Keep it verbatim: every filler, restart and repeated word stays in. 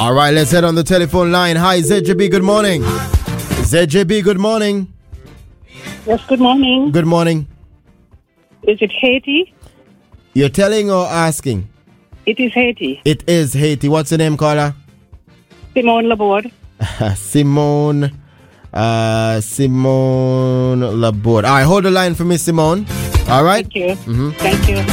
All right, let's head on the telephone line. Hi, Z J B, good morning. Z J B, good morning. Yes, good morning. Good morning. Is it Haiti? You're telling or asking? It is Haiti. It is Haiti. What's the name, caller? Simone Laborde. Simone. Uh, Simone Laborde. All right, hold the line for me, Simone. All right? Thank you. Mm-hmm. Thank you.